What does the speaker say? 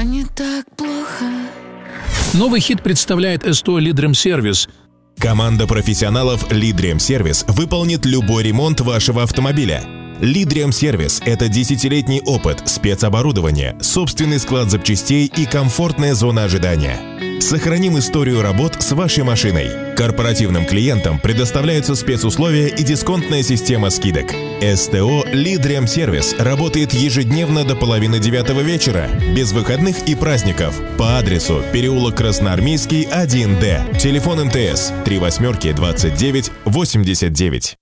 Все не так плохо. Новый хит представляет СТО «Лидремсервис». Команда профессионалов «Лидремсервис» выполнит любой ремонт вашего автомобиля. «Лидремсервис» — это 10-летний опыт, спецоборудование, собственный склад запчастей и комфортная зона ожидания. Сохраним историю работ с вашей машиной. Корпоративным клиентам предоставляются спецусловия и дисконтная система скидок. СТО «Лидремсервис» работает ежедневно до 8:30 вечера, без выходных и праздников, по адресу переулок Красноармейский, 1Д. Телефон МТС 38 29 89.